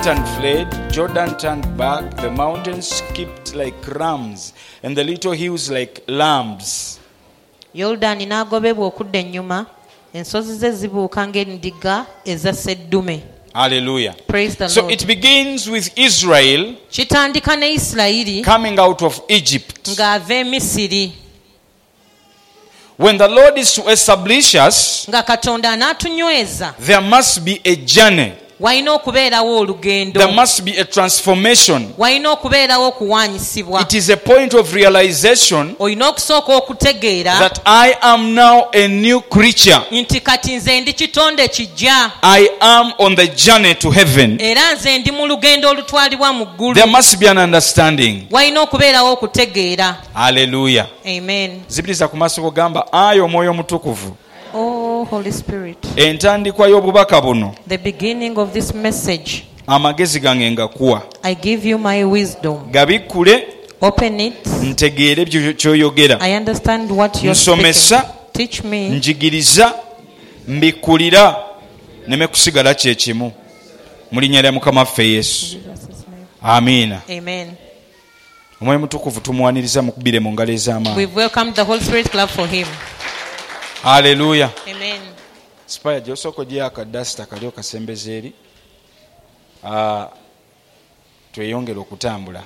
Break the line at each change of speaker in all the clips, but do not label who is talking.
Satan fled, Jordan turned back, the mountains skipped like rams, and the little hills like lambs.
Yoludaani n'agobebwa okudda ennyuma, ensozi ze zibuuka ng'endiga eza sseddume.
Hallelujah.
Praise the
So
Lord.
it begins with Israel
Kitandika ne Isirayiri
coming out of Egypt.
ng'ava e Misiri.
When the Lord is to establish us,
Nga Katonda anaatunyweza,
there must be a journey.
walina okubeerawo olugendo.
There must be a transformation.
Walina okubeerawo okuwaanyisibwa.
It is a point of realization
Olina okusooka okutegeera
that I am now a new creature.
nti kati nze ndi kitonde kijja,
I am on the journey to heaven.
era nze ndi mu lugendo olutwalibwa mu ggulu.
There must be an understanding.
Walina okubeerawo okutegeera.
Hallelujah.
Amen.
Zibiriza ku maaso gamba ayo omwoyo mutukuvu.
Oh, Holy Spirit.
Entandikwa y'obubaka buno
The beginning of this message,
amagezi gange ngakuwa.
I give you my wisdom.
Gabikkule
Open it.
ntegeere ky'oyogera.
I understand what you're
Nsomesa,
speaking. Teach me.
njigiriza, mbikkulira, neme kusigala kye kimu. Mu linnya lya Mukama waffe Yesu. Amiina.
Amen.
Omwoyo mutukuvu tumwaniriza mukubire mu ngalo ez'amaanyi.
We've welcomed the Holy Spirit. Clap for him.
Hallelujah.
Amen.
Spaya gy'osooka ogyeko akadasita kali okasembeza eri. Tweyongere okutambula.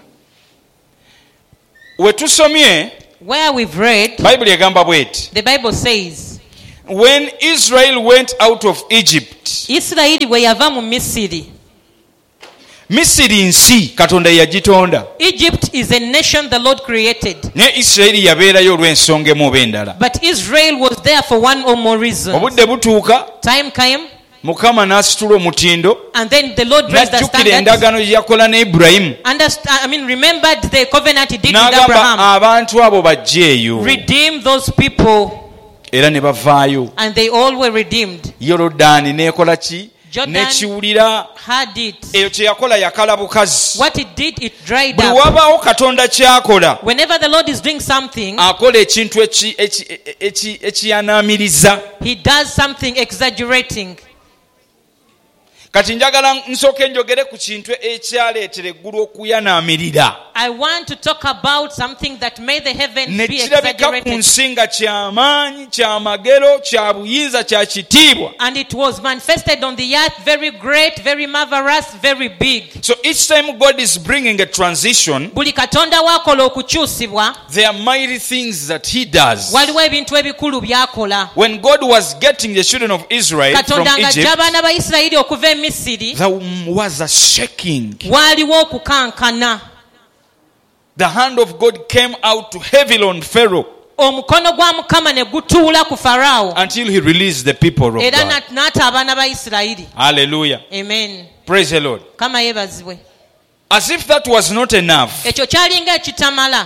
We tusomye,
Where we've read,
Bayibuli egamba bw'eti.
the Bible says,
When Israel went out of Egypt,
Isirayiri bwe yava mu Misiri.
Misiri nsi Katonda yagitonda.
Egypt is a nation the Lord created.
Ne Isirayiri yabeerayo olw'ensonga emu oba endala.
But Israel was there for one or more reasons.
Obudde butuuka,
Time came,
Mukama n'asitula omutindo,
and then the Lord raised the
n'ajjukira
standard.
endagaano gye yakola ne Ibulayimu.
Remembered the covenant he did with
N'agamba
Abraham.
abantu abo bajje eyo.
Redeem those people,
Era ne bavaayo.
and they all were redeemed.
Yoludaani n'ekola ki?
Jordan
N'ekiwulira.
had it.
Eyo kye yakola yakala bukazi.
What it did, it dried
Buli
up.
wabaawo Katonda ky'akola,
Whenever the Lord is doing something,
akola ekintu ekiyanaamiriza.
he does something exaggerating.
Kati njagala nsooke njogere ku kintu ekyaleetera eggulu okuyanaamirira.
I want to talk about something that made the heavens
Ne
be
kirabika ku
exaggerated.
nsi nga ky'amaanyi, ky'amagero, kya buyinza, kya kitiibwa.
And it was manifested on the earth, very great, very marvelous, very big.
So each time God is bringing a transition,
Buli Katonda wakola okukyusibwa,
there are mighty things that he does.
waliwo ebintu ebikulu byakola.
When God was getting the children of Israel from
Katonda ng'ajja
Egypt,
abaana ba Isirayiri okuva e Misiri,
there was a shaking.
waaliwo okukankana.
The hand of God came out heavily on Pharaoh
Omukono gwa Mukama ne gutuula ku Faraawo,
until he released the people of
era
God.
n'ata abaana ba Isirayiri.
Hallelujah.
Amen.
Praise the Lord.
Kama yeebazibwe.
As if that was not enough,
Ekyo kyalinga ekitamala.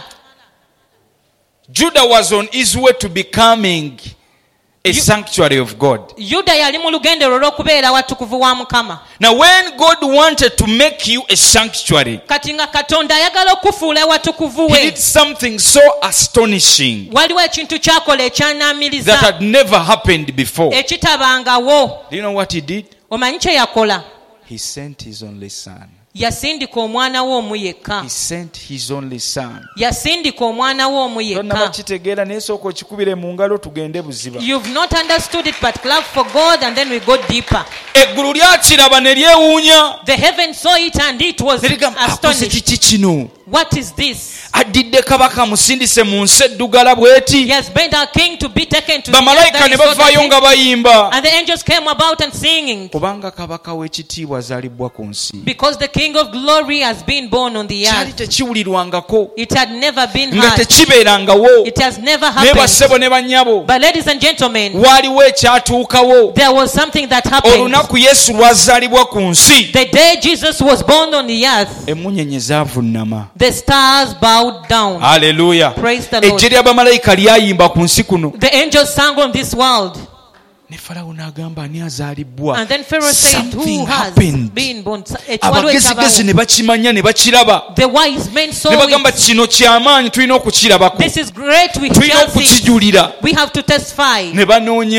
Judah was on his way to becoming a sanctuary of God.
Yuda yali mu lugendo olw'okubeera watukuvu wa Mukama.
Now when God wanted to make you a sanctuary,
Kati nga Katonda ayagala okufuula watukuvu
he
we,
did something so astonishing
waliwo ekintu kyakola
that
ekyanaamiriza
had never happened before.
ekitabangawo.
Do you know what he did?
Omanyi kye yakola?
He sent his only son.
Yasindika omwana we omu yekka.
He sent his only son.
Yasindika omwana we omu
Tonna
yekka.
bakitegeera naye sooka okikubire mu ngalo tugende buziba.
You've not understood it, but clap for God and then we go deeper.
Eggulu lyakiraba ne lyewuunya.
The heaven saw it and it was
Ne ligamba akoze
astonished.
kiki kino?
What is this?
Addidde kabaka musindise mu nsi eddugala bw'eti.
He has made our king to be taken to the earth
Bamalayika
that
ne
is so
bavaayo
dirty.
nga bayimba.
And the angels came about and singing.
Kubanga kabaka w'ekitiibwa azaalibwa ku nsi.
Because the king of glory has been born on the
Kyali
earth.
tekiwulirwangako.
It had never been
Nga
heard.
tekibeerangawo.
It has never
Naye bassebo
happened.
ne bannyabo.
But ladies and gentlemen,
Waaliwo ekyatuukawo.
there was something that happened.
Olunaku Yesu lwazaalibwa ku nsi.
The day Jesus was born on the earth,
Emmunyeenye zaavunnama.
the stars bowed down.
Haleluya.
Praise the Lord.
Ejje ly'abamalayika lyayimba ku nsi kuno.
The angels sang on this world.
Ne Falawo n'agamba ani azaalibbwa.
And then Pharaoh said,
Something
who has
happened.
been born?
Abagezigezi ne bakimanya ne bakiraba.
The wise men saw
Ne bagamba
it.
kino ky'amaanyi tulina okukirabako.
This is great. We
Tulina
shall see.
okukijulira.
We have to testify.
Ne banoonya.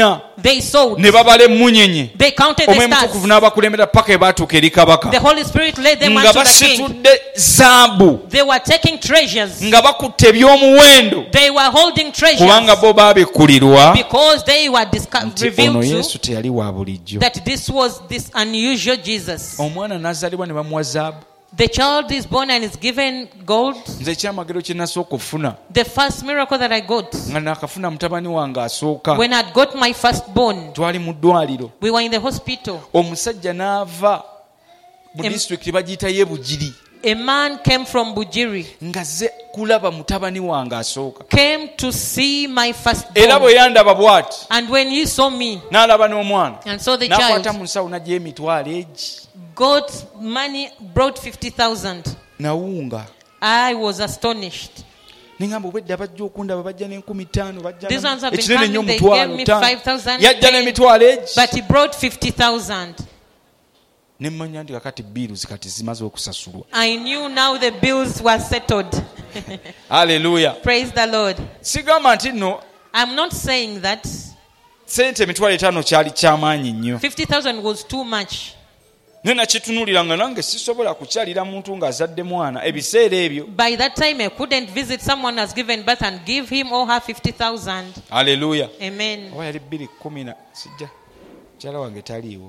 They sowed.
ne babala emmunyenye
They counted the
omwemutukuvu
stars.
n'abakulembera paka ebaatuuka eri kabaka
The Holy Spirit led them
nga
unto the king.
basitudde zaabu
They were taking treasures.
nga bakutte ebyomuwendo
They were holding
kubanga
treasures
bo baabikulirwa
because they were
nti ono
revealed
yesu
to
teyali wa bulijjo.
that this was this unusual Jesus.
Omwana n'azaalibwa ne bamuwa zaabu.
The child is born and is given gold.
Nze ekyamagero kye nasooka okufuna
The first miracle that I got,
nga nakafuna mutabani wange asooka,
when I got my firstborn,
twali mu ddwaliro,
we were in the hospital.
omusajja n'ava mu
Em-
disitulikiti bagiyita y'ebugiri
A man came from Bujiri,
ng'azze kulaba mutabani wange asooka,
came to see my
era
firstborn.
bwe yandaba bw'ati
And when he saw me
n'alaba n'omwana
and saw the
n'akwata
child,
mu nsawo n'aggyayo emitwalo egi
got money, brought 50,000.
nawunga.
I was astonished.
Ningamba obwedda bajja okundaba bajja n'5,000 bajja
These ones have been
ekinene nnyo
coming, they
omutwalo
gave me
5,000
5,000,
yajja n'emitwalo egi
but he brought 50,000.
ne mmanya nti kakati biiruzi kati zimaze okusasulwa.
I knew now the bills were settled.
Haleluya.
Praise the Lord.
Sigamba nti nno
I'm not saying that
sente emitwalo 5 kyali kyamaanyi nnyo,
50,000 was too much.
naye nakitunuulira nga nange sisobola kukyalira muntu ng'azadde mwana ebiseera ebyo.
By that time, I couldn't visit someone who has given birth and give him or her 50,000.
Haleluya.
Amen.
oba yali 210 sijja mukyala wange taliiwo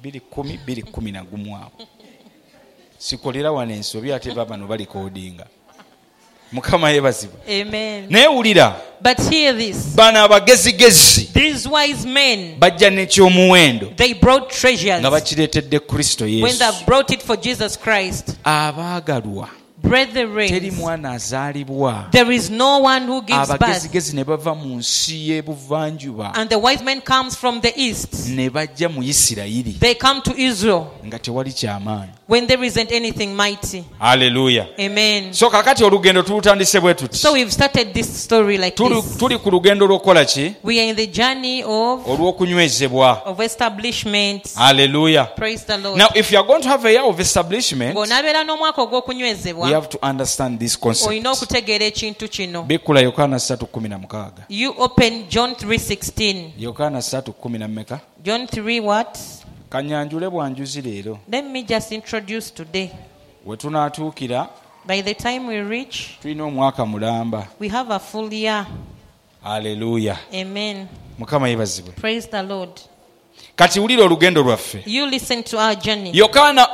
210 awo sikolera wano ensobi ate babano balikoodinga. Mukama yeebazibwa.
Amen.
Naye wulira,
But hear this.
bano abagezigezi
These wise men,
bajja n'ekyomuwendo
they brought treasures
nga bakireetedde Kristo
when
Yesu.
they brought it for Jesus Christ.
Abaagalwa, teri
Brethren,
mwana azaalibwa.
there is no one who gives birth.
Abagezigezi ne bava mu nsi y'ebuvanjuba
And the wise man comes from the east.
ne bajja mu Isirayiri
They come to Israel
nga tewali kyamaanyi.
when there isn't anything mighty.
Haleluya.
Amen.
So kakati olugendo tulutandise bwe tuti.
So we've started this story like this.
Tuli ku lugendo lw'okukola ki?
We are in the journey
Olw'okunywezebwa.
of establishment.
Haleluya.
Praise the Lord.
Now if you are going to have a year of establishment,
Bw'onaabeera n'omwaka
we
ogw'okunywezebwa,
have to understand this concept.
olina okutegeera ekintu kino.
Bikula Yokaana 3:16.
You open John 3:16.
Yokaana 3:10.
John 3 what?
Kanyanjule bwanjuzi leero.
Let me just introduce today.
We tunaatuukira
By the time we reach,
tulina omwaka mulamba.
we have a full year.
Haleluya.
Amen.
Mukama yeebazibwe.
Praise the Lord.
Kati wulira olugendo lwaffe.
You listen to our journey.
Yokaana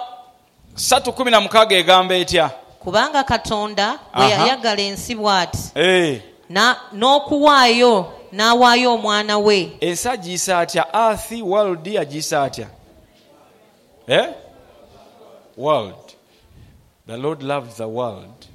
3:16 egamba etya?
Kubanga Katonda bwe yayagala ensi bw'ati n'okuwaayo n'awaayo omwana we.
Ensi agiyisa atya? Earth, world agiyisa atya? World. The Lord loved the world.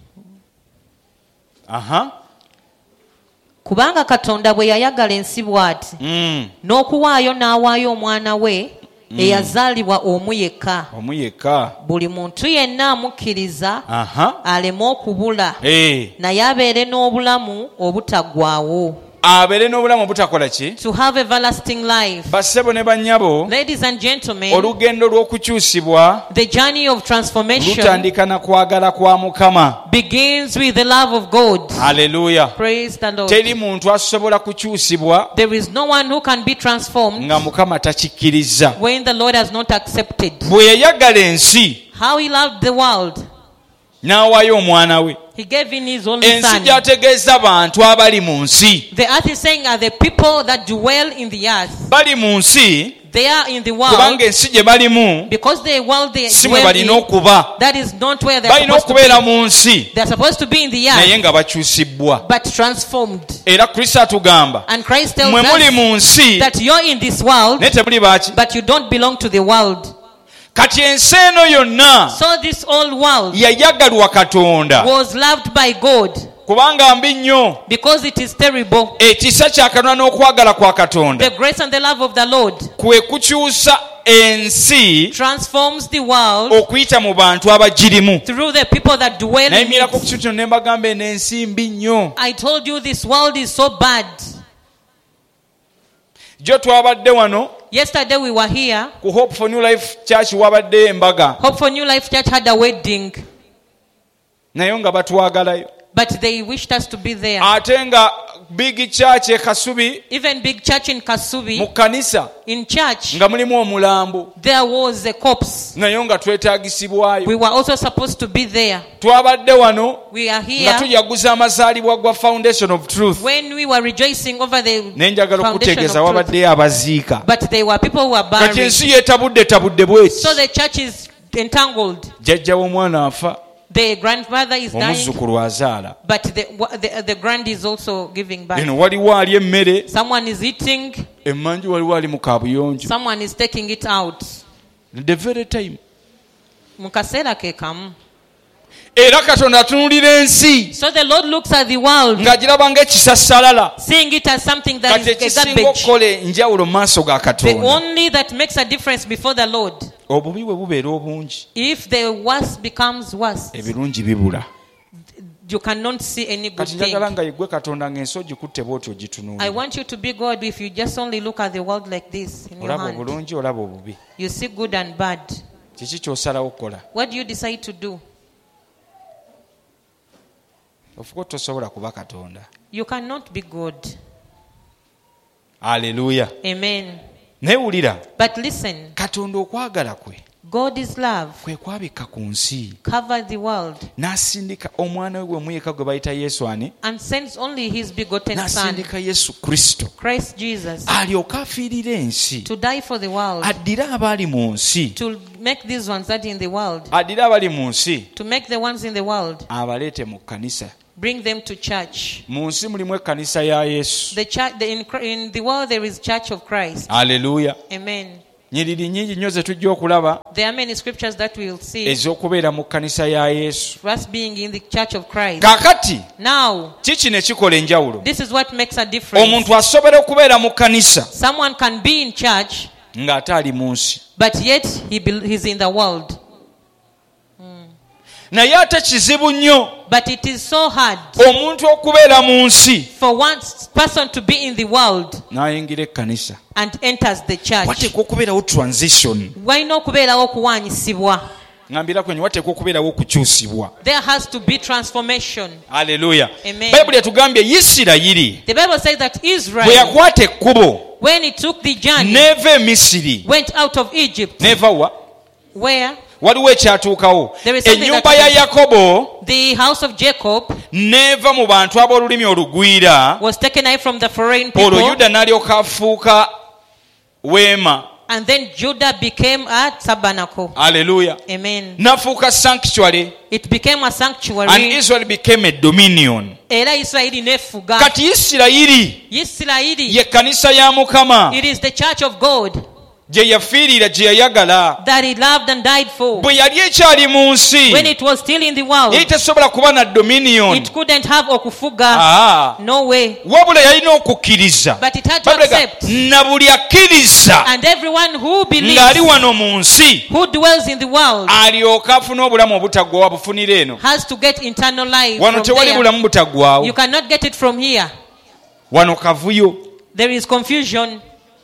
Kubanga Katonda bwe yayagala ensi bw'ati n'okuwaayo n'awaayo omwana we eyazaalibwa omu yekka, buli muntu yenna amukkiriza aleme okubula naye abeere n'obulamu obutaggwaawo.
Abeere n'obulamu obutakola ki?
To have everlasting life.
Bassebo ne bannyabo,
Ladies and gentlemen,
olugendo lw'okukyusibwa
the journey of transformation
lutandika na kwagala kwa Mukama.
begins with the love of God.
Haleluya.
Praise the Lord.
Teri muntu asobola kukyusibwa
There is no one who can be transformed
nga Mukama takikkiriza.
when the Lord has not accepted.
Bwe yayagala ensi
How he loved the world,
n'awaayo omwana we.
he gave in his only
Ensi
son.
gy'ategeeza bantu abali mu nsi.
The earth is saying are the people that dwell in the earth.
Bali mu nsi
They are in the
kubanga
world
ensi gye balimu
because the world they
si mwe
dwell
balina
in,
okuba.
that is not where they are
Balina
supposed to
okubeera
be.
mu nsi
They are supposed to be in the
naye
earth,
nga bakyusibbwa.
but transformed.
Era Kristo atugamba
And Christ tells
mwe muli
us
mu nsi
that you're in this world,
naye tebuli baaki.
but you don't belong to the world.
Kati ensi eno yonna
So this old world
yayagalwa Katonda
was loved by God
kubanga mbi nnyo.
because it is terrible.
Ekisa kya Katonda n'okwagala kwa Katonda
The grace and the love of the Lord
kwe kukyusa ensi
transforms the world
okuyita mu bantu abagirimu.
through the people that dwell in
Nayimirako ku
it.
kintu kino ne mbagamba eno ensi mbi nnyo.
I told you this world is so bad.
Jo twabadde wano
Yesterday we were here.
ku Hope for New Life Church wabadde embaga
Hope for New Life Church had a wedding,
naye nga batwagalayo.
but they wished us to be there.
Ate nga big church e Kasubi,
even big church in Kasubi,
mu kanisa
in church,
nga mulimu omulambo,
there was a corpse.
nayo nga twetaagisibwayo.
We were also supposed to be there.
Twabadde wano
We are
nga
here
tujaguza amazaalibwa gwa Foundation of Truth.
when we were rejoicing over the
Nenjagala
foundation
okutegeeza
of truth.
wabaddeyo abaziika.
But there were people who were
Kati
buried.
ensi yeetabudde bweti.
So the church is entangled.
Jjajja w'omwana afa,
The grandmother is dying,
omuzzukulu azaala.
but the grand is also giving birth.
Eno waliwo ali emmere,
Someone is eating,
emmanju waliwo ali mu kaabuyonjo.
someone is taking it out.
The very time.
Mu kaseera ke kamu.
Era Katonda atunuulira ensi
So the Lord looks at the world,
ng'agiraba ng'ekisassalala.
seeing it as something that
Kati
is a
ekisinga
garbage.
okukola enjawulo mu maaso ga
The
Katonda.
only that makes a difference before the Lord.
Obubi bwe bubeera obungi,
If the worst becomes worse,
ebirungi bibula.
you cannot see any good
Kati njagala
thing.
nga yeggwe Katonda ng'ensi ogikutte bw'oti
I
ogitunuulira.
want you to be God if you just only look at the world like this in your
Olaba
hand.
obulungi, olaba obubi.
You see good and bad.
Kiki ky'osalawo okukola?
What do you decide to do?
Of course tosobola kuba Katonda.
You cannot be God.
Haleluya.
Amen.
Neewulira,
But listen,
Katonda okwagala kwe
God is love.
kwe kwabika ku nsi,
Cover the world
n'asindika omwana we gwe muyeka gwe bayita Yesu ani,
and sends only his begotten son,
n'asindika Yesu Kristo
Christ Jesus,
alyoke afiirire ensi,
to die for the world,
addire abali mu nsi,
to make these ones that in the world,
addire abali mu nsi
to make the ones in the world,
abaleete mu kkanisa.
bring them to church.
Mu nsi mulimu ekkanisa ya Yesu.
The church, in the world there is Church of Christ.
Haleluya.
Amen.
Nyiriri nnyingi nnyo ze tujja okulaba
There are many scriptures that we will see
ez'okubeera mu kkanisa ya Yesu.
for us being in the Church of Christ.
Kaakati
Now,
kiki ne kikola enjawulo?
this is what makes a difference.
Omuntu asobola okubeera mu kkanisa
Someone can be in church,
ng'ate ali mu nsi,
but yet he's in the world.
naye ate kizibu nnyo
But it is so hard
omuntu okubeera mu nsi
for one person to be in the world
n'ayingira ekkanisa.
and enters the church.
Wateekwa okubeerawo transition.
Walina okubeerawo okuwaanyisibwa.
Ngambira kwenye wateekwa okubeerawo okukyusibwa.
There has to be transformation.
Haleluya.
Amen.
Bayibuli etugambye Isirayiri
The Bible says that
bwe
Israel,
yakwata ekkubo
when he took the journey,
n'eva e Misiri,
went out of Egypt,
n'eva wa?
where
Waliwo ekyatuukawo.
There is something
Ennyumba
that
ya Yakobo
the house of Jacob
n'eva mu bantu ab'olulimi olugwira,
was taken away from the foreign people,
olwo Yuda n'alyoka afuuka weema.
and then Judah became a tabernacle.
Haleluya.
Amen.
N'afuuka sanctuary,
It became a
and
sanctuary.
Israel became a dominion.
Era Isirayiri nefuga.
Kati Isirayiri
Isirayiri,
ye kkanisa ya Mukama
it is the church of God
gye yafiirira, gye yayagala.
that he loved and died for.
Bwe yali ekyali mu nsi,
When it was still in the world,
yali tesobola kuba na dominion.
it couldn't have okufuga. No way.
Wabula yalina okukkiriza.
But it had to
Babuleka,
accept.
na buli akkiriza
And everyone who believes,
ng'ali wano mu nsi,
who dwells in the world,
alyoke afune obulamu obutaggwaawo bufunira eno.
has to get eternal life
Wano
from
tewali
there.
bulamu butaggwaawo.
You cannot get it from here.
Wano kavuyo.
There is confusion.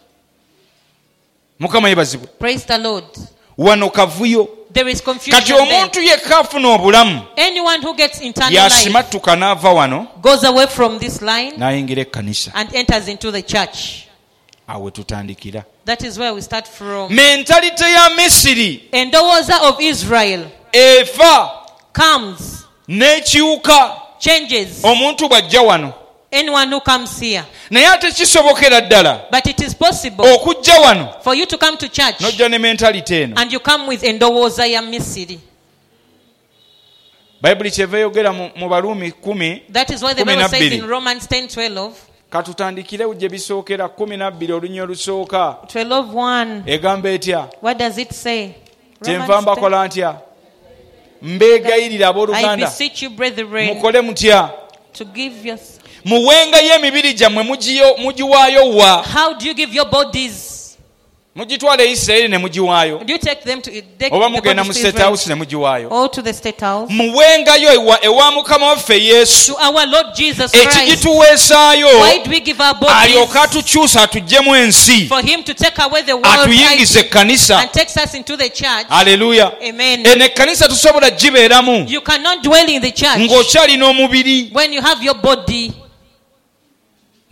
Mukama yebazibwe.
Praise the Lord.
Wano kavuyo.
There is confusion
Kati
there.
omuntu yekka afuna obulamu,
Anyone who gets eternal life
yasimattuka n'ava wano
goes away from this line
n'ayingira ekkanisa.
and enters into the church.
Awe tutandikira.
That is where we start from.
Mentalite ya Misiri
Endowooza of Israel
efa
comes,
n'ekiwuka
changes.
omuntu bw'ajja wano.
Anyone who comes here.
Naye ate kisobokera ddala
But it is possible
okujja wano
for you to come to church
n'ojja ne mentalite eno.
and you come with endowooza ya Misiri.
Bayibuli kyeva eyogera mu Baruumi 10.
That is why the Bible says in Romans 10:12.
Katutandikirewo gye bisookera 12 olunya olusooka.
12:1.
Egamba etya?
What does it say?
Kyenva mbakola ntya? Mbeegayirira
I
abooluganda
beseech you, brethren,
mukole mutya?
to give your...
Muwengayo emibiri gyammwe mugiwaayo wa?
How do you give your bodies?
Mugitwala e Isirayiri ne mugiwaayo,
Do you take them to
oba mugenda mu
to
State
Israel
House ne mugiwaayo?
or to the state house?
Muwengayo ewa Mukama waffe Yesu,
To our Lord Jesus Christ.
ekigituweesaayo
Why do we give our
alyoke
bodies?
atukyusa atuggyemu ensi,
For him to take away the world
atuyingize ekkanisa.
and takes us into the church.
Haleluya.
Amen.
Eno ekkanisa tosobola gibeeramu
You cannot dwell in the church
ng'okyalina omubiri.
when you have your body.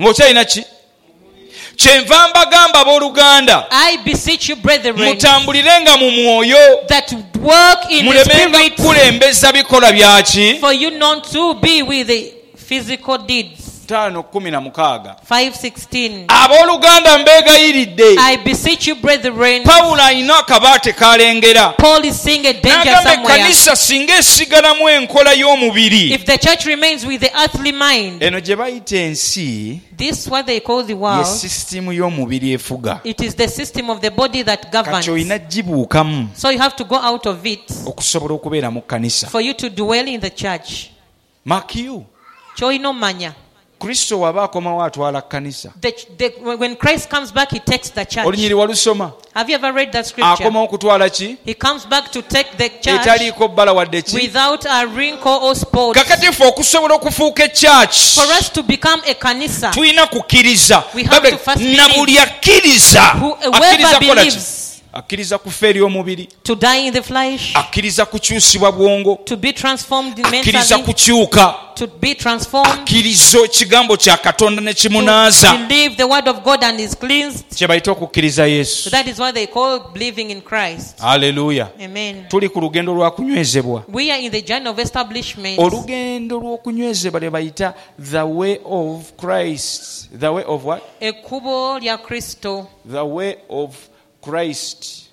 ng'okyalina ki? Kyenva mbagamba abooluganda,
I beseech you, brethren,
mutambulirenga mu mwoyo,
that work in the
mulemenga
spirit,
kulembeza bikolwa byaki.
for you not to be with the physical deeds.
5:16
5:16.
abooluganda mbeegayiridde.
I beseech you, brethren.
Pawulo alina akabaate kalengera.
Paul is seeing a danger
N'agamba
somewhere.
ekkanisa singa esigalamu enkola y'omubiri.
If the church remains with the earthly mind,
Eno gye bayita ensi
this what they call the
ye
world.
sisitimu y'omubiri efuga.
It is the system of the body that governs.
Kati olina gibuukamu
So you have to go out of it
okusobola okubeera mu kkanisa.
for you to dwell in the church.
Makiyu,
Choino manya.
Kristo waba akomawo atwala kkanisa.
When Christ comes back, he takes the church.
Olunyiri walusoma?
Have you ever read that scripture?
Akomawo kutwala ki?
He comes back to take the church
Etaliiko bbala wadde ki?
without a wrinkle or spot.
Kakati ffe okusobola okufuuka church
For us to become a kanisa,
tulina kukkiriza.
We have to first
Na
believe.
buli akkiriza
Whoever believes
akkiriza kufa eri omubiri,
to die in the flesh,
akkiriza kukyusibwa bwongo,
to be transformed
akkiriza
mentally,
kukyuka,
to be transformed,
akkiriza ekigambo kya Katonda ne
to
kimunaaza.
believe the word of God and is cleansed.
Kye bayita okukkiriza Yesu.
So that is what they call believing in Christ.
Haleluya.
Amen.
Tuli ku lugendo lwa kunywezebwa.
We are in the journey of establishment.
Olugendo lw'okunywezebwa lwe bayita the way of Christ. The way of what?
Ekkubo lya Kristo.
The way of Christ.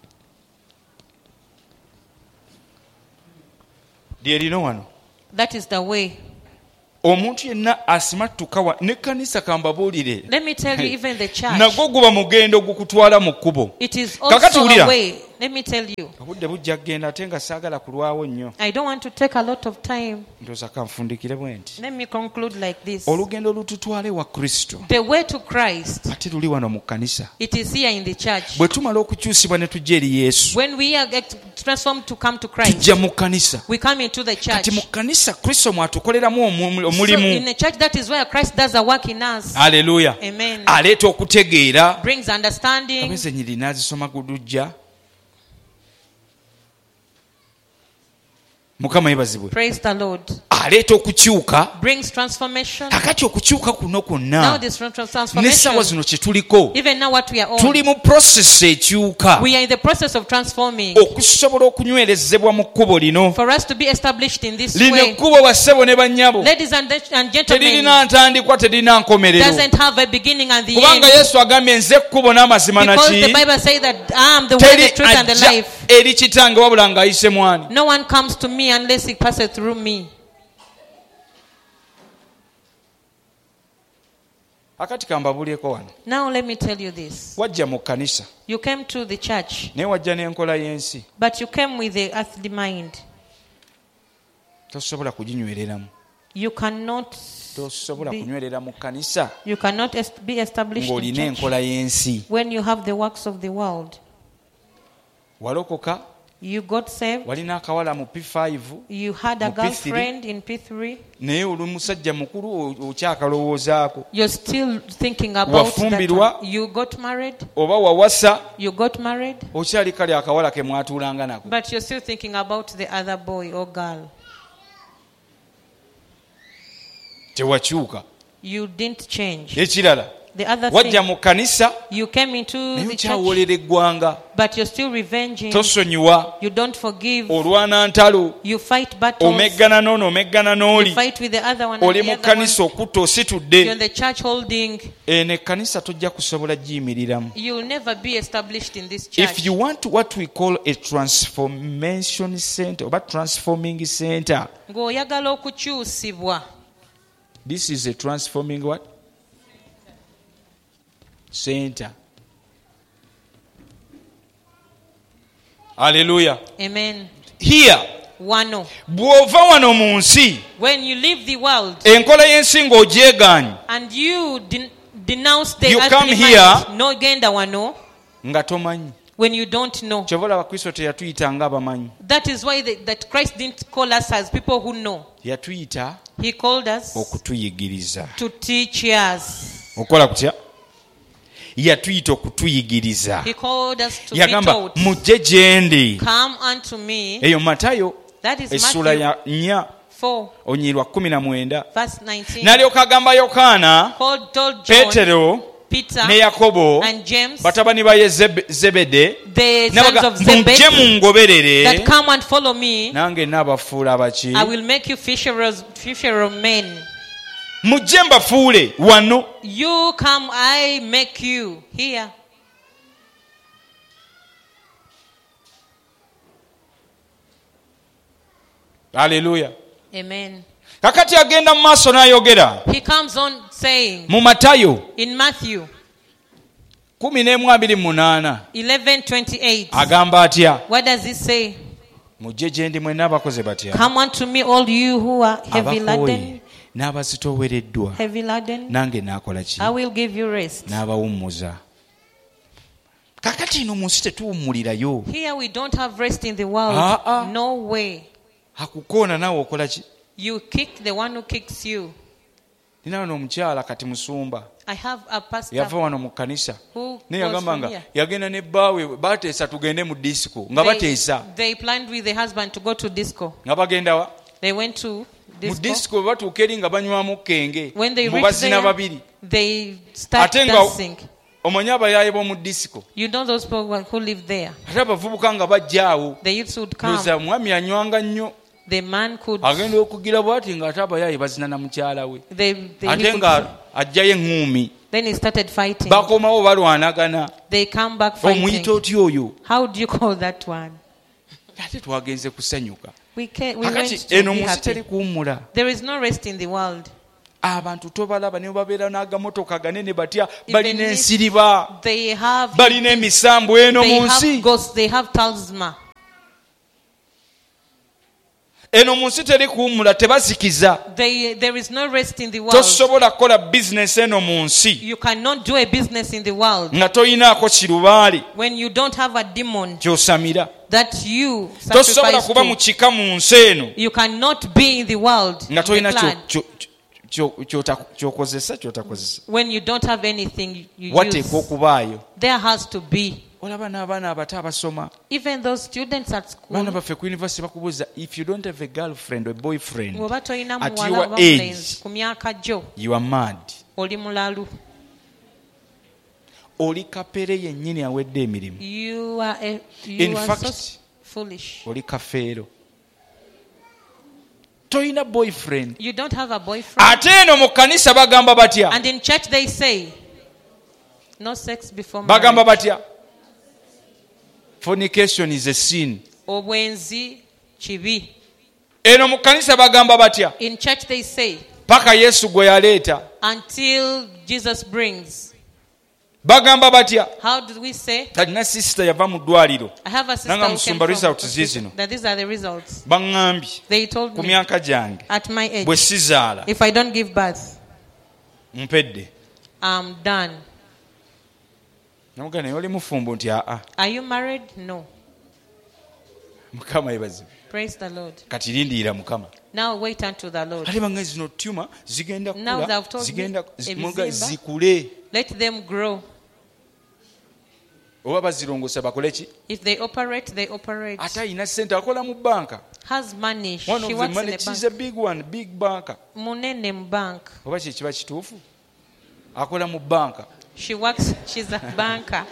Lyerino wano.
That is the way.
Omuntu yenna asimattuka n'ekkanisa kambabuulire.
Let me tell you, even the church,
Nagwo guba mugendo gukutwala mu kkubo.
it is
Kakati
also
wulira.
a way. Let me tell you,
Obudde bujja kgenda ate nga saagala kulwawo nnyo.
I don't want to take a lot of time.
Ndowooza kanfundikire bwe nti.
Let me conclude like this.
Olugendo lututwale wa Kristo.
The way to Christ,
Ate luli wano mu kkanisa.
it is here in the church.
Bwe tumala okukyusibwa ne tujja eri Yesu,
When we are transformed to come to Christ,
tujja mu kkanisa.
we come into the church.
Kati mu kkanisa Kristo mwatukoleramu
So in
omulimu.
the church, that is where Christ does a work in us.
Haleluya.
Amen.
Aleeta okutegeera.
Brings understanding.
Abeze nyiri n'azisoma gudujja. Mukama yebazibwe.
Praise the Lord.
Aleeta okukyuka.
Brings transformation.
Kakati okukyuka kuno
Now
kwonna
this
n'essaawa
transformation,
zino kye tuliko
even now what we are
tuli
on,
mu process ekyuka
we are in the process of transforming.
okusobola okunywerezebwa mu kkubo lino.
For us to be established in this
Lino
way,
ekkubo bassebo ne bannyabo
ladies and gentlemen,
teririna ntandikwa teririna nkomerero,
doesn't have a beginning and the
kubanga
end.
Yesu agambye nze ekkubo n'amazima
Because the
naki
Bible says that I am the way,
teri
the truth, and the
ajja
life.
eri kitange wabula ng'ayise mwani.
No one comes to me unless he passes through me.
Akati kambabulyeko wano,
Now let me tell you this.
wajja mu kkanisa
You came to the church,
naye wajja n'enkola y'ensi,
but you came with the earthly mind.
tosobola kuginywereramu.
You cannot
Tosobola
be,
kunywerera mu kkanisa
you cannot be established in
ng'olina
church
enkola y'ensi.
when you have the works of the world.
Walokoka,
You got saved.
walina akawala mu P5
You had a
Mu P3.
girlfriend in P3.
naye oli musajja mukulu okyakalowoozaako,
You're still thinking about that
Wafumbirwa.
one. You got married.
oba wawasa
You got married.
okyali kale akawala ke mwatuulanga nako.
But you're still thinking about the other boy or girl.
Tewakyuka.
You didn't change.
Ekirala,
The other
wajja
thing,
mu kkanisa
you came into
naye
the church,
okyawoolera eggwanga,
but you're still revenging.
tosonyiwa,
You don't forgive.
olwana ntalo,
You fight battles.
omeggana n'ono omeggana
You
n'oli,
fight with the other one and
oli
the
mu
other one.
kkanisa okutta
You're
ositudde.
in the church holding.
Eno ekkanisa tojja kusobola giyimiriramu.
You'll never be established in this church.
If you want what we call a transformation center oba transforming center,
Ng'oyagala okukyusibwa.
this is a transforming what? Center. Hallelujah.
Amen.
Here,
Wano.
bw'ova wano mu nsi,
When you leave the world
enkola y'ensi ng'ogyegaanye,
and you denounce the
You
earthly
come
mind,
here.
no genda wano,
nga tomanyi.
when you don't know.
Kyova olaba Kristo teyatuyita ng'abamanyi.
That is why that Christ didn't call us as people who know.
Yatuyita
He called us
okutuyigiriza.
to teach us.
Okola kutya? Yatuyita okutuyigiriza.
He called us to be
Yagamba
taught.
mujje gye ndi.
Come unto me.
Eyo Matayo
That is
essula
Matthew
ya 4
4,
onyirwa 19
verse 19.
n'alyoka agamba Yokaana,
Told John,
Peetero
Peter,
ne Yakobo,
and James,
batabani ba Zebede,
the sons of
mujje
Zebedee,
mungoberere,
that come and follow me.
nange naabafuula abaki?
I will make you fisherers of men.
Mujje mbafuule wano.
You come, I make you here.
Hallelujah.
Amen.
Kakati agenda mu maaso n'ayogera
He comes on saying
mu Matayo
in Matthew
11:28
11:28.
agamba atya?
What does he say?
Mujje gye ndi mwenna abakoze batya?
Come unto me, all you who are heavy laden,
n'abazitoowereddwa, nange naakola ki?
I will give you rest.
N'abawummuza. Kakati ino mu nsi tetuwummulirayo.
Here we don't have rest in the world. No way.
Akukoona naawe okola ki?
You kick the one who kicks you.
Nina wano omukyala kati musumba.
I have a pastor
Yava wano mu kkanisa.
who
Naye
goes
yagamba
from
nga
here.
yagenda ne bbaawe bateesa tugende mu disco. Nga bateesa.
They planned with the husband to go to disco.
Nga bagenda wa?
They went to
Mu
disco.
disco batuuka eri nga banywamu kenge.
When they
Mu
reached
bazina
there,
babiri.
they start
Ate nga
dancing.
omanyi abayaaye b'omu disco.
You know those people who live there.
Ate abavubuka nga bajja awo.
The youths would come.
Looza mwami anywanga nnyo.
The man could.
Agenda okugira bw'ati ng'ate abayaaye bazina na mukyala we.
He
Ate
could.
nga ajjayo eŋŋuumi.
Then he started fighting.
Bakomawo balwanagana.
They come back
Omuyita
fighting.
otya oyo?
How do you call that one?
Ate twagenze kusanyuka.
We went
Kakati
to
eno
be
mu nsi teri
happy.
kuwummula.
There is no rest in the world.
Abantu tobalaba ne babeera n'agamotoka ganene batya,
Even
balina
if
ensiriba,
They have.
balina emisambu eno
They
mu
have
nsi.
ghosts. They have talisman.
Eno mu nsi teri kuwummula, tebazikiza.
There is no rest in the world.
Tosobola kukola bizinesi eno mu nsi
You cannot do a business in the world
nga toyinaako kirubaali
when you don't have a demon
ky'osamira.
that you
Tosobola
sacrifice
kuba mu
to.
kika mu nsi eno
You cannot be in the world
nga
the
toyina
clan,
ky'okozesa ky'otakozesa.
when you don't have anything you
Wateekwa
use.
okubaayo.
There has to be.
Olaba n'abaana abato abasoma.
Even those students at
Baana
school.
baffe ku university bakubuuza, if you don't have a girlfriend or boyfriend
Bw'oba tolina
at
muwala
your
oba
age,
mulenzi ku myaka gyo
you are mad.
oli mulalu.
Oli kapere yennyini awedde emirimu.
You are
In fact,
so foolish.
Oli kafeero. Toyina boyfriend.
You don't have a boyfriend.
Ate eno mu kkanisa bagamba batya?
And in church they say, no sex before
Bagamba
marriage.
batya? Fornication is a sin.
Obwenzi kibi.
Eno mu kkanisa bagamba batya?
In church they say,
Paka Yesu gwe yaleeta.
until Jesus brings.
Bagamba batya?
How do we say?
Kalina sister yava mu ddwaliro.
I have a sister
Nanga
who
musumba
came
result
from
zizino.
that these are the results.
Baŋŋambye
They told
ku
me
myaka gyange
at my age,
bwe sizaala
if I don't give birth,
mpedde.
I'm done.
Namugamba naye oli mufumbo nti aa.
Are you married? No.
Mukama yebazibu.
Praise the Lord.
Kati lindiira Mukama.
Now wait unto the Lord.
Ate bange zino tuma zigenda
Now
kula,
they've told
zigenda
me,
muga
ebizimba.
zikule.
Let them grow.
Oba bazirongosa bakole ki?
If they operate, they operate.
Ate ayina ssente akola mu banka.
Has money.
One
She
of the
works in
money,
a
she's
bank.
a big one, big banker.
Munene mu bank.
Oba kye kiba kituufu? Akola mu banka.
She works, she's a banker.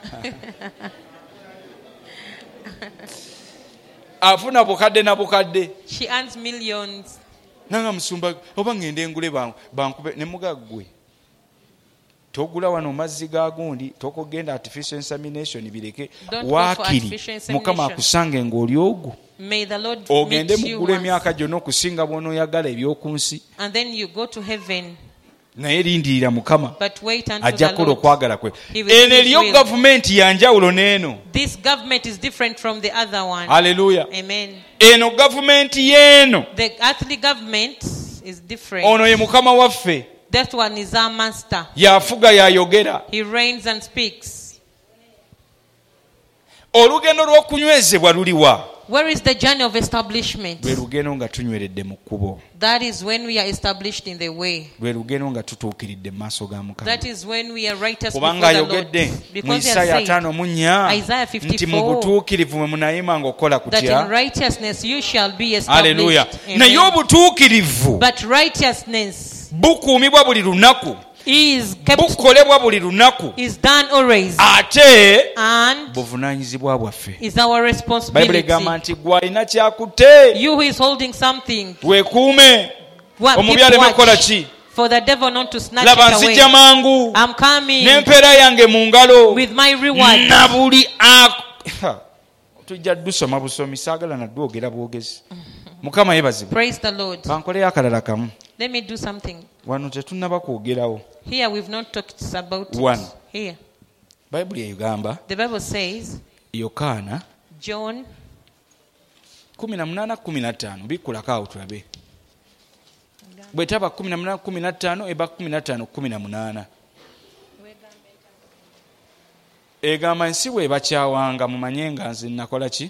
Afuna bukadde na bukadde.
She earns millions.
Nanga musumba oba ngende ngule bankube ne mugaggwe. Togula wano mazzi ga gundi tokogenda artificial insemination bireke
Don't go for
waakiri
artificial insemination.
Mukama akusange ng'oli ogwo.
May the Lord
Ogende
meet you
mugula
once.
emyaka gyonna okusinga bw'onooyagala eby'oku nsi.
And then you go to heaven.
Naye lindirira Mukama
But wait unto
ajja
the
kukola
Lord.
okwagala kwe.
He will do
Eno
his
eriyo
will.
gavumenti ya njawulo n'eno.
This government is different from the other one.
Haleluya.
Amen.
Eno gavumenti y'eno.
The earthly government is different.
Ono ye Mukama waffe.
That one is our master.
Yafuga yayogera.
He reigns and speaks.
Olugendo lw'okunywezebwa luliwa.
Where is the journey of establishment?
lwe lugendo nga tunyweredde mu kkubo.
That is when we are established in the way.
lwe lugendo nga tutuukiridde mu maaso ga Mukama.
That is when we are righteous
kubanga
before the Lord.
ayogedde mu
Because he
Isaaya
has said,
5:4
Isaiah
nti mu
54,
butuukirivu mwe munayima ng'okola
that in
kutya.
righteousness you shall be
Haleluya.
established.
naye
Amen.
obutuukirivu
But righteousness
bukuumibwa buli lunaku,
is kept,
bukolebwa buli lunaku,
is done always,
ate
and
buvunaanyizibwa bwaffe.
is our
Bayibuli
responsibility.
egamba nti gwe alina kyakutte
You who is holding something,
weekuume
keep
omubi aleme kukola
watch
ki.
for the devil not to snatch
laba
it
nzijja
away.
mangu
I'm coming
n'empeera yange mu ngalo
with my reward.
na buli tujja dusoma busomi saagala naddwogera bwogezi. Mukama yeebazibwe.
Praise the Lord.
kankoleyo akalala kamu.
Let me do something.
Wano tetunnaba kwogerawo.
Here we've not talked about
One.
it. Here.
Bayibuli egamba
The Bible says,
Yokaana
John
18:15 bikkulako awo tulabe. bwetaba 18:15 eba 15:18 egamba ensi bwebakyawanga mumanye nga nze nakola ki.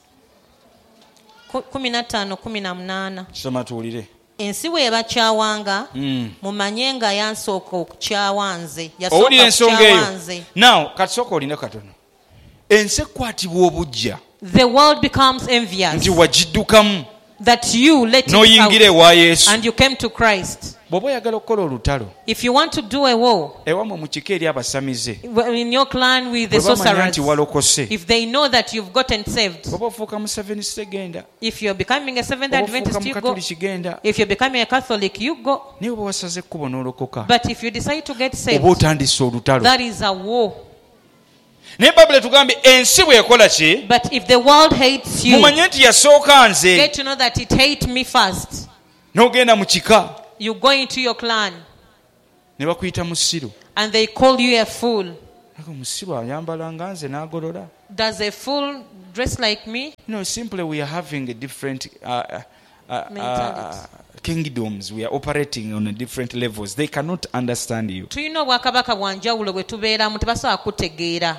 15:18.
Soma tuwulire.
Ensi bw'ebakyawanga mumanye nga yansooka okukyawa nze.
Owulira
Yasooka
ensonga
okukyawa
eyo.
nze.
Now katisooka oline katono. Ensi ekwatibwa obujja
The world becomes envious
nti wagiddukamu
that you let it
n'oyingira
out
ewa Yesu.
and you came to Christ.
Bw'oba oyagala okukola olutalo
If you want to do a war
ewamwe mu kika eri abasamize
in your clan with the
bwe bamanya
sorcerers,
nti walokose
if they know that you've gotten saved,
bw'oba ofuuka mu Seventh genda
if you're becoming a Seventh
oba ofuuka
Adventist,
mu
you go.
Katoliki genda
If you're becoming a Catholic, you go.
naye oba wasaze ekkubo n'olokoka
But if you decide to get saved,
oba otandise olutalo.
that is a war.
naye Bayibuli etugambye ensi bw'ekola ki
But if the world hates you,
mumanye nti yasooka nze.
get to know that it hates me first.
n'ogenda mu kika
You go into your clan
ne bakuyita musiru.
and they call you a fool.
Musiru ayambala nga nze n'agolola.
Does a fool dress like me?
No, simply we are having a different
Mentality.
kingdoms. We are operating on a different levels. They cannot understand you.
Tulina obwakabaka bwa njawulo bwe tubeeramu tebasobola kutegeera.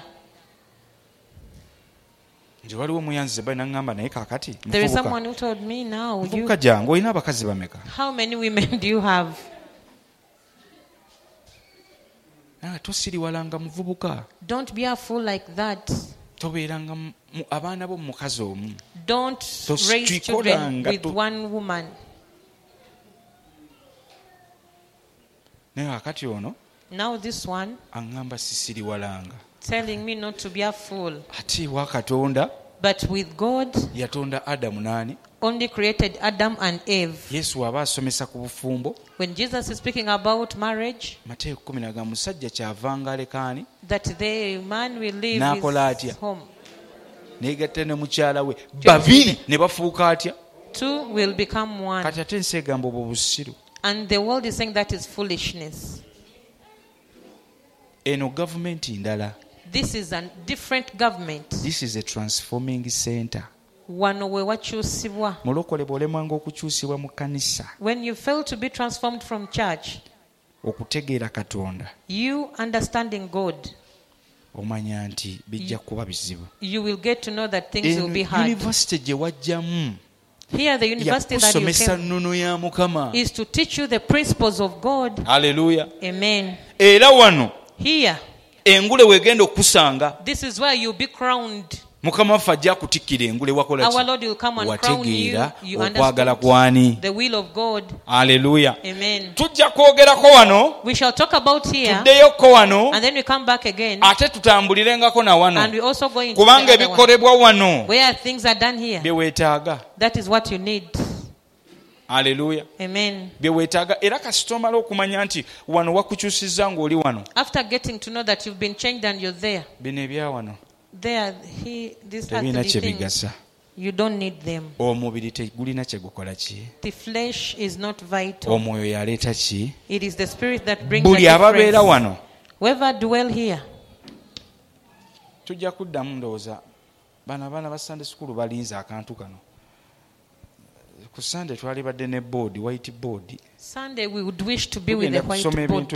nti waliwo muyanzi zebayi naŋŋamba naye kaakati
There is someone who told me now,
muvubuka jangu olina abakazi bameka?
how many women do you have?
Tosiriwalanga muvubuka.
Don't be a fool like that.
Tobeeranga abaana bo mu mukazi omu.
Don't raise children with one woman.
naye akati ono
Now this one
aŋŋamba sisiriwalanga.
telling me not to be a fool.
ate wa Katonda
But with God,
yatonda Adamu n'ani?
only created Adam and Eve.
Yesu aba asomesa ku bufumbo.
When Jesus is speaking about marriage,
Mateeka 10 musajja kyavanga alekaani
that the man will leave
n'akola
his
atya?
home.
Neegatta ne mukyala we babiri ne bafuuka atya?
Two will become one.
Kati ate ensi egamba obwo busiru.
And the world is saying that is foolishness.
Eno gavumenti ndala.
This is a different government.
This is a transforming center.
Wano we wakyusibwa.
Mulokole bw'olemwanga okukyusibwa mu kkanisa.
When you fail to be transformed from church,
okutegeera Katonda,
you understanding God,
omanya nti bijja kuba bizibu.
you will get to know that things will be hard.
University gye wajjamu
Here, the university that you
yakusomesa
came
nnono ya Mukama.
is to teach you the principles of God.
Haleluya.
Amen.
Era wano
Here,
engule weegenda okusanga
this is where you'll be crowned.
Mukama waffe ajja kutikkira engule wakola
Our
ki?
Lord will come and crown you.
Wategeera
You
okwagala
understand
kwani.
the will of God.
Haleluya.
Amen.
Tujja kwogerako wano,
We shall talk about here,
tuddeyoko wano,
and then we come back again,
ate tutambulirengako na
and
wano.
we also go into
Kubanga
the other one,
ebikolebwa wano
where things are done here.
bye weetaaga.
That is what you need.
Haleluya.
Amen.
Bye weetaaga. Era kasita omala okumanya nti wano wakukyusizza ng'oli wano.
After getting to know that you've been changed and you're there,
Bino ebya wano
these
tebirina
earthly
kye
things,
bigasa.
you don't need them.
Omubiri tegulina kye gukola ki?
The flesh is not vital.
Omwoyo yaleeta ki?
It is the spirit that brings
Buli
the
ababeera
difference.
wano
Whoever dwell here,
tujja kuddamu ndowooza bano abaana ba Sunday school balinze akantu kano. ku Sunday twalibadde ne board, white board.
Sunday we would wish to be with the white board.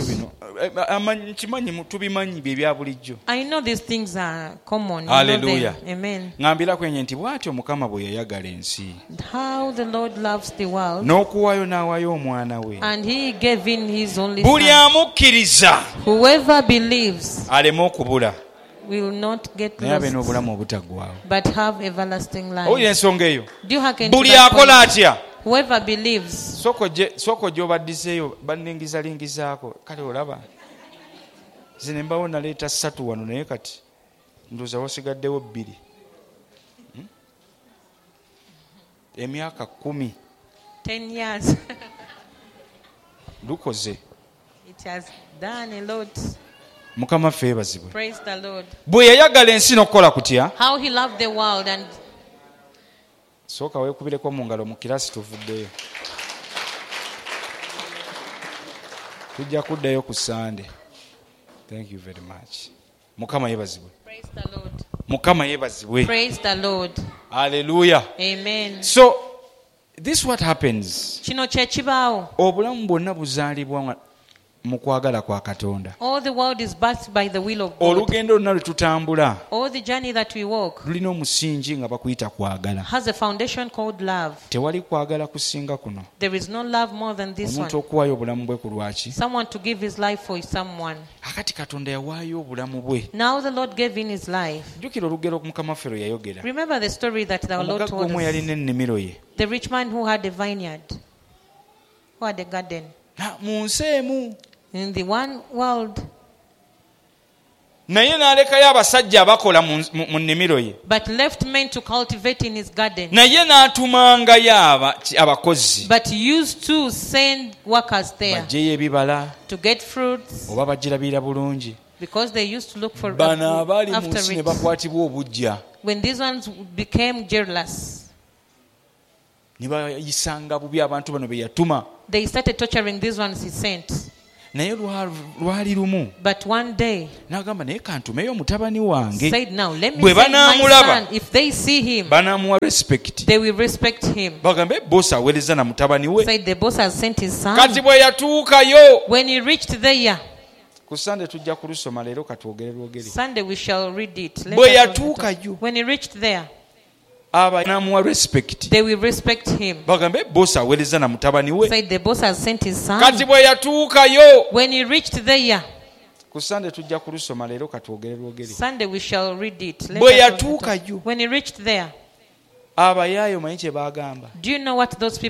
I know these things are common.
Hallelujah.
Amen.
Ngambira kwenye nti bwatyo Mukama bwe yayagala ensi.
How the Lord loves the world.
N'okuwaayo n'awaayo omwana we.
And he gave in his only son.
Buli amukkiriza.
Whoever believes.
Aleme okubula.
Will not get lost, but have everlasting life.
Owulira ensonga eyo.
Do you hearken
buli
to that
akola
point?
atya.
Whoever believes.
Soko gy'obaddiseeyo banningizalingizaako kale olaba zine mbawo naleeta 3 wano naye kati ndowooza wasigaddewo 2. Emyaka 10.
10 years.
Lukoze.
It has done a lot.
Mukama ffe yeebazibwe.
Praise the Lord.
Bwe yayagala ensi n'okukola kutya.
How he loved the world and
sooka weekubireko mu ngalo mu kiraasi tuvuddeyo. Tujja kuddayo ku Sunday. Thank you very much. Mukama yeebazibwe.
Praise the Lord.
Mukama yeebazibwe.
Praise the Lord.
Hallelujah.
Amen.
So this what happens.
Kino kye kibaawo.
Obulamu bwonna buzaalibwa mu kwagala kwa Katonda.
All the world is birthed by the will of God.
Olugendo lwonna lwe tutambula.
All the journey that we walk.
Lulina omusingi nga bakuyita kwagala.
Has a foundation called love.
Tewali kwagala kusinga kuno.
There is no love more than this one.
Omuntu okuwaayo obulamu bwe ku lwaki.
Someone to give his life for someone.
Akati Katonda yawaayo obulamu bwe.
Now the Lord gave in his life.
Jjukira olugero Mukama ffe lwe yayogera.
Remember the story that the Lord told
omugagga omwe yalina
us.
ennimiro ye.
The rich man who had a vineyard, who had a garden.
Mu nsi emu.
In the one world.
Naye n'alekayo abasajja abakola mu nnimiro ye.
But left men to cultivate in his garden.
Naye n'atumangayo abakozi.
But used to send workers there.
Baggyeyo ebibala.
To get fruits.
Oba bagirabira bulungi.
Because they used to look for
bano abaali mu
after
nsi ne
it.
bakwatibwa obujja.
When these ones became jealous.
Ne bayisanga bubi abantu bano be yatuma.
They started torturing these ones he sent.
Naye lwali lumu.
But one day.
N'agamba naye kantumeyo mutabani wange.
Said now let me
bwe
send my
banaamulaba.
son. If they see him.
Banaamuwa respect.
They will respect him.
Bagambe boss aweereza na mutabani we.
Said the boss has sent his son.
Kati bwe yatuukayo.
When he reached there.
Ku Sunday tujja kulusoma leero katwogere lwogere.
Sunday we shall read it.
Bwe yatuukayo.
When he reached there.
Abanaamuwa respect.
They will respect him.
Bagambe boss aweereza na mutabani we.
Said the boss has sent his son.
Kati bwe yatuukayo.
When he reached there.
Ku Sunday tujja kulusoma leero katwogere lwogere.
Sunday we shall read it.
Bwe yatuukayo.
When he reached there.
Abayaayo manyi kye baagamba.
Do you know what those people